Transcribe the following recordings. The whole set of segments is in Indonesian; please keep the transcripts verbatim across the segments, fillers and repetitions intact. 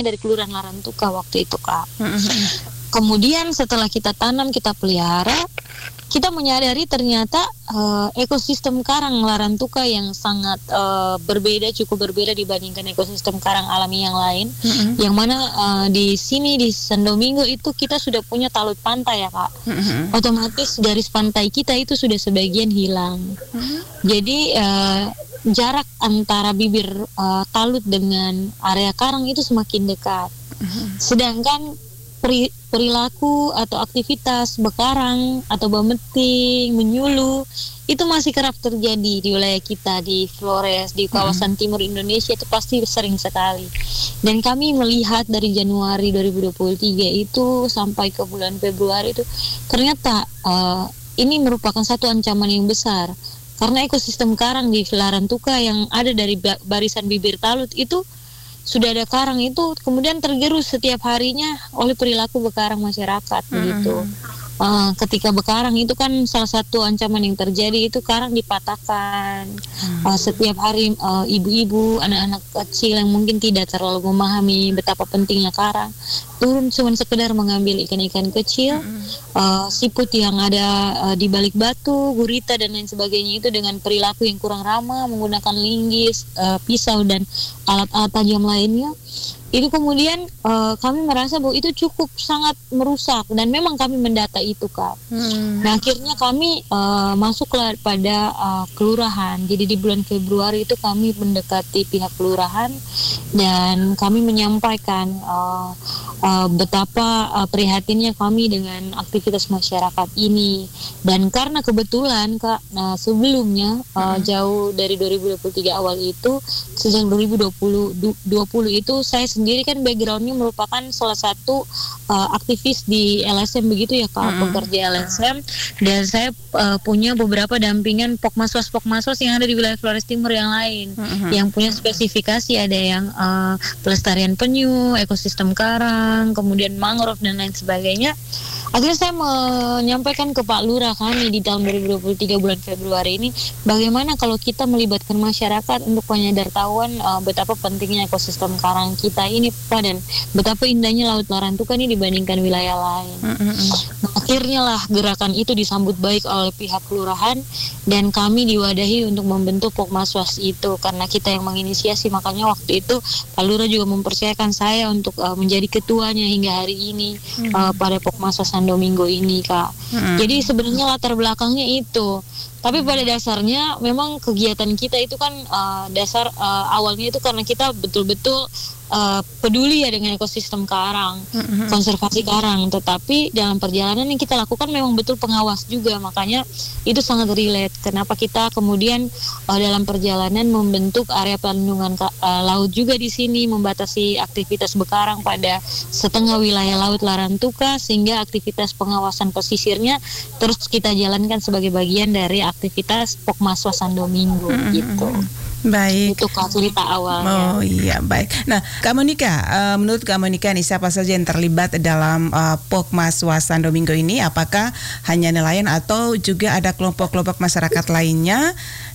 awalnya dari Kelurahan Larantuka waktu itu, Kak. Mm-hmm. Kemudian setelah kita tanam, kita pelihara, kita menyadari ternyata uh, ekosistem karang Larantuka yang sangat uh, berbeda, cukup berbeda dibandingkan ekosistem karang alami yang lain. Mm-hmm. Yang mana uh, di sini di San Domingo itu kita sudah punya talut pantai ya, Kak. Mm-hmm. Otomatis garis pantai kita itu sudah sebagian hilang. Mm-hmm. Jadi uh, jarak antara bibir uh, talut dengan area karang itu semakin dekat. Mm-hmm. Sedangkan peri- perilaku atau aktivitas bekarang atau bemeting, menyuluh itu masih kerap terjadi di wilayah kita, di Flores, di kawasan mm-hmm. timur Indonesia itu pasti sering sekali. Dan kami melihat dari Januari dua ribu dua puluh tiga itu sampai ke bulan Februari itu ternyata uh, ini merupakan satu ancaman yang besar karena ekosistem karang di Larantuka yang ada dari barisan bibir talut itu sudah ada karang itu kemudian tergerus setiap harinya oleh perilaku bekarang masyarakat mm-hmm. begitu. Uh, ketika bekarang itu kan salah satu ancaman yang terjadi itu karang dipatahkan. Hmm. Uh, setiap hari uh, ibu-ibu, anak-anak kecil yang mungkin tidak terlalu memahami betapa pentingnya karang turun cuma sekedar mengambil ikan-ikan kecil, hmm. uh, siput yang ada uh, di balik batu, gurita dan lain sebagainya itu dengan perilaku yang kurang ramah menggunakan linggis, uh, pisau dan alat-alat tajam lainnya. Itu kemudian uh, kami merasa bahwa itu cukup sangat merusak dan memang kami mendata itu, Kak. Hmm. Nah akhirnya kami uh, masuk pada uh, kelurahan. Jadi di bulan Februari itu kami mendekati pihak kelurahan dan kami menyampaikan uh, uh, betapa uh, prihatinnya kami dengan aktivitas masyarakat ini. Dan karena kebetulan, Kak, nah, sebelumnya uh, hmm. jauh dari dua ribu dua puluh tiga awal itu sejak dua ribu dua puluh itu saya sendiri kan backgroundnya merupakan salah satu uh, aktivis di L S M begitu ya, Kak, mm-hmm. pekerja L S M dan saya uh, punya beberapa dampingan pokmaswas pokmaswas yang ada di wilayah Flores Timur yang lain mm-hmm. yang punya spesifikasi, ada yang uh, pelestarian penyu, ekosistem karang, kemudian mangrove dan lain sebagainya. Akhirnya saya menyampaikan ke Pak Lurah kami di tahun dua ribu dua puluh tiga bulan Februari ini, bagaimana kalau kita melibatkan masyarakat untuk penyadartahuan uh, betapa pentingnya ekosistem karang kita ini, Pak, dan betapa indahnya Laut Larantuka ini dibandingkan wilayah lain. Mm-hmm. Nah, akhirnya lah gerakan itu disambut baik oleh pihak kelurahan dan kami diwadahi untuk membentuk Pokmaswas itu karena kita yang menginisiasi. Makanya waktu itu Pak Lurah juga mempercayakan saya untuk uh, menjadi ketuanya hingga hari ini mm-hmm. uh, pada Pokmaswas San Domingo ini, Kak. Hmm. Jadi sebenarnya latar belakangnya itu. Tapi pada dasarnya memang kegiatan kita itu kan uh, dasar uh, awalnya itu karena kita betul-betul uh, peduli ya dengan ekosistem karang, mm-hmm. konservasi karang. Tetapi dalam perjalanan yang kita lakukan memang betul pengawas juga, makanya itu sangat relate. Kenapa kita kemudian uh, dalam perjalanan membentuk area perlindungan uh, laut juga di sini, membatasi aktivitas bekarang pada setengah wilayah Laut Larantuka sehingga aktivitas pengawasan pesisirnya terus kita jalankan sebagai bagian dari aktivitas Pokmaswas San Domingo mm-hmm. gitu. Baik. Itu Kak cerita awalnya. Oh iya, baik. Nah, Kak Monika, uh, menurut Kak Monika nih siapa saja yang terlibat dalam uh, Pokmaswas San Domingo ini? Apakah hanya nelayan atau juga ada kelompok-kelompok masyarakat lainnya?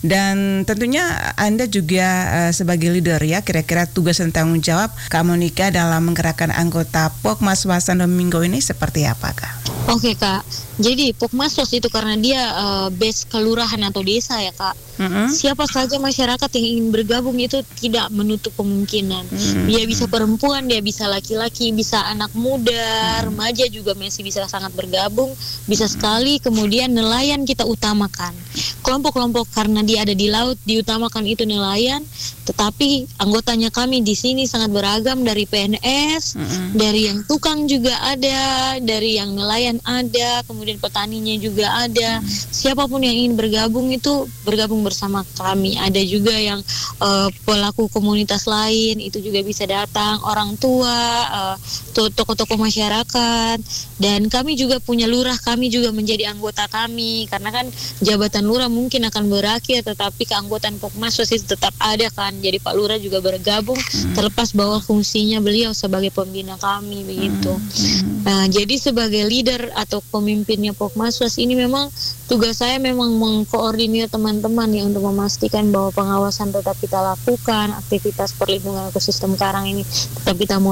Dan tentunya Anda juga uh, sebagai leader ya, kira-kira tugas dan tanggung jawab Kak Monika dalam menggerakkan anggota Pokmaswas San Domingo ini seperti apa, Kak? Oke, Kak. Jadi Pokmaswas itu karena dia uh, base kelurahan atau desa ya, Kak. Mm-hmm. Siapa saja masyarakat yang ingin bergabung itu tidak menutup kemungkinan. Mm-hmm. Dia bisa perempuan, dia bisa laki-laki, bisa anak muda, mm-hmm. remaja juga masih bisa sangat bergabung. Bisa mm-hmm. sekali. Kemudian nelayan kita utamakan. Kelompok-kelompok karena dia ada di laut diutamakan itu nelayan. Tetapi anggotanya kami di sini sangat beragam, dari P N S, mm-hmm. dari yang tukang juga ada, dari yang nelayan ada, kemudian petaninya juga ada. Hmm. Siapapun yang ingin bergabung itu bergabung bersama kami. Ada juga yang uh, pelaku komunitas lain itu juga bisa datang, orang tua, uh, tokoh-tokoh masyarakat, dan kami juga punya lurah, kami juga menjadi anggota kami karena kan jabatan lurah mungkin akan berakhir, tetapi keanggotaan Pokmaswas itu tetap ada kan. Jadi Pak Lurah juga bergabung hmm. terlepas bahwa fungsinya beliau sebagai pembina kami begitu. Hmm. Nah, jadi sebagai leader atau pemimpinnya Pokmaswas ini memang tugas saya memang mengkoordinir teman-teman ya untuk memastikan bahwa pengawasan tetap kita lakukan, aktivitas perlindungan ekosistem karang ini tetap kita